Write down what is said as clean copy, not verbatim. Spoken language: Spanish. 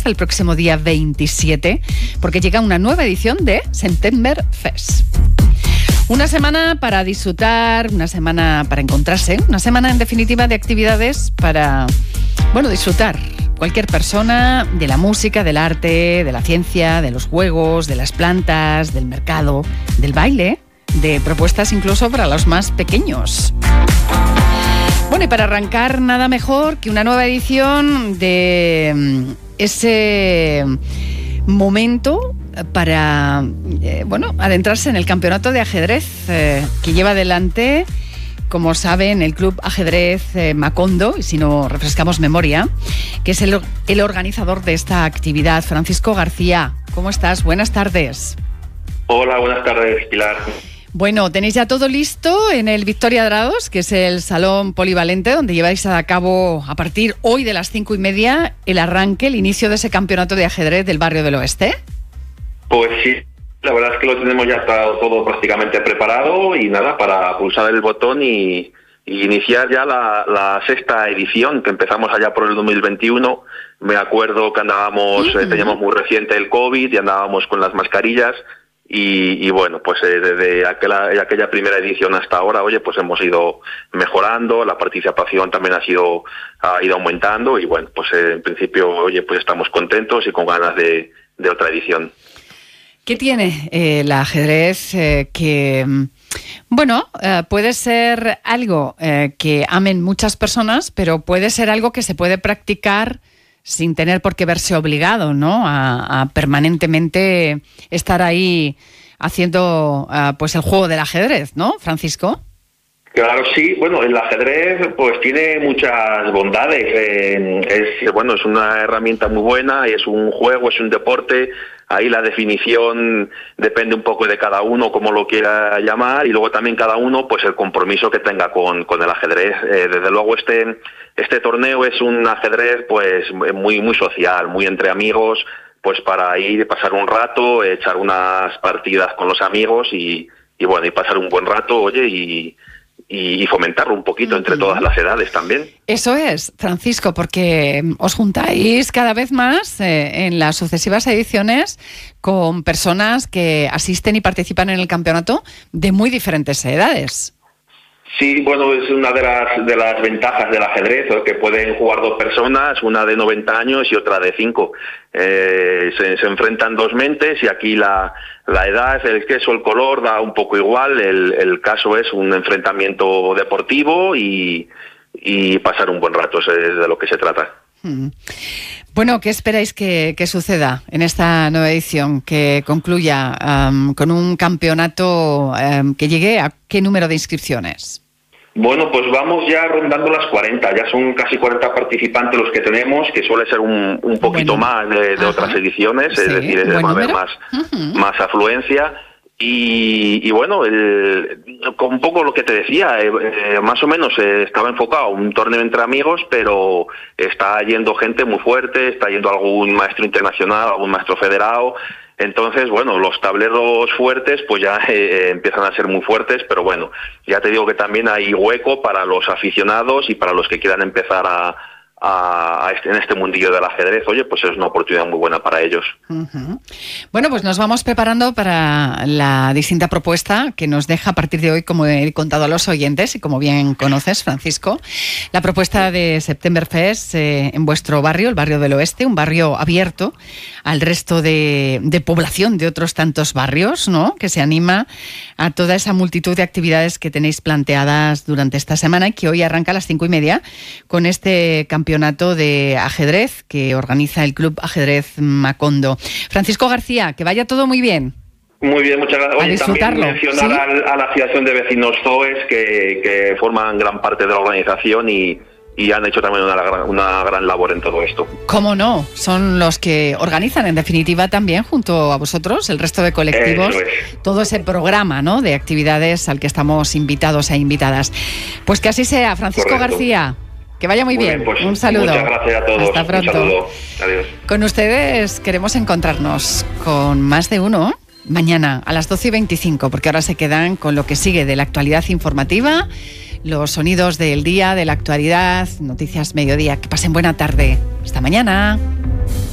hasta el próximo día 27, porque llega una nueva edición de September Fest. Una semana para disfrutar, una semana para encontrarse, una semana en definitiva de actividades para, disfrutar. Cualquier persona de la música, del arte, de la ciencia, de los juegos, de las plantas, del mercado, del baile, de propuestas incluso para los más pequeños. Bueno, y para arrancar nada mejor que una nueva edición de ese momento para adentrarse en el campeonato de ajedrez que lleva adelante, como saben, el Club Ajedrez Macondo, y si no refrescamos memoria, que es el organizador de esta actividad. Francisco García, ¿cómo estás? Buenas tardes. Hola, buenas tardes, Pilar. Bueno, tenéis ya todo listo en el Victoria Drados, que es el salón polivalente donde lleváis a cabo a partir hoy de las 5:30 el arranque, el inicio de ese campeonato de ajedrez del Barrio del Oeste. Pues sí, la verdad es que lo tenemos ya todo prácticamente preparado y nada, para pulsar el botón y iniciar ya la sexta edición, que empezamos allá por el 2021. Me acuerdo que andábamos, teníamos muy reciente el COVID y andábamos con las mascarillas. Y bueno, pues desde aquella primera edición hasta ahora, pues hemos ido mejorando, la participación también ha ido aumentando y bueno, pues en principio, pues estamos contentos y con ganas de otra edición. ¿Qué tiene el ajedrez que, puede ser algo que amen muchas personas, pero puede ser algo que se puede practicar sin tener por qué verse obligado, ¿no? A permanentemente estar ahí haciendo el juego del ajedrez, ¿no, Francisco? Claro, sí. Bueno, el ajedrez pues tiene muchas bondades. Es una herramienta muy buena, es un juego, es un deporte. Ahí la definición depende un poco de cada uno, como lo quiera llamar, y luego también cada uno, pues el compromiso que tenga con el ajedrez. Desde luego este torneo es un ajedrez pues muy muy social, muy entre amigos, pues para ir pasar un rato, echar unas partidas con los amigos y pasar un buen rato, y fomentarlo un poquito entre todas las edades también. Eso es, Francisco, porque os juntáis cada vez más en las sucesivas ediciones con personas que asisten y participan en el campeonato de muy diferentes edades. Sí, es una de las ventajas del ajedrez, que pueden jugar dos personas, una de 90 años y otra de 5. Se enfrentan dos mentes y aquí la edad, el queso, el color da un poco igual. El caso es un enfrentamiento deportivo y pasar un buen rato, es de lo que se trata. Bueno, ¿qué esperáis que suceda en esta nueva edición, que concluya con un campeonato que llegue a qué número de inscripciones? Bueno, pues vamos ya rondando las 40, ya son casi 40 participantes los que tenemos, que suele ser un poquito más de otras ediciones, sí, es decir, va a haber más afluencia. Y con un poco lo que te decía, más o menos estaba enfocado a un torneo entre amigos, pero está yendo gente muy fuerte, está yendo algún maestro internacional, algún maestro federado. Entonces, los tableros fuertes pues ya empiezan a ser muy fuertes, pero ya te digo que también hay hueco para los aficionados y para los que quieran empezar en este mundillo del ajedrez. Pues es una oportunidad muy buena para ellos. Uh-huh. Bueno, pues nos vamos preparando para la distinta propuesta que nos deja a partir de hoy, como he contado a los oyentes y como bien conoces, Francisco, la propuesta de September Fest en vuestro barrio, el Barrio del Oeste, un barrio abierto al resto de población de otros tantos barrios, ¿no?, que se anima a toda esa multitud de actividades que tenéis planteadas durante esta semana y que hoy arranca a las 5:30 con este campeonato de ajedrez que organiza el Club Ajedrez Macondo. Francisco García, que vaya todo muy bien. Muy bien, muchas gracias. A disfrutarlo. También mencionar, ¿sí?, a la Asociación de Vecinos ZOES que forman gran parte de la organización y han hecho también una gran labor en todo esto. ¿Cómo no? Son los que organizan, en definitiva, también, junto a vosotros, el resto de colectivos, todo ese programa, ¿no?, de actividades al que estamos invitados e invitadas. Pues que así sea. Francisco Correcto. García, que vaya muy bien. Pues, un saludo. Muchas gracias a todos. Hasta pronto. Un saludo. Adiós. Con ustedes queremos encontrarnos con más de uno mañana a las 12:25, porque ahora se quedan con lo que sigue de la actualidad informativa, los sonidos del día, de la actualidad, Noticias Mediodía. Que pasen buena tarde. Hasta mañana.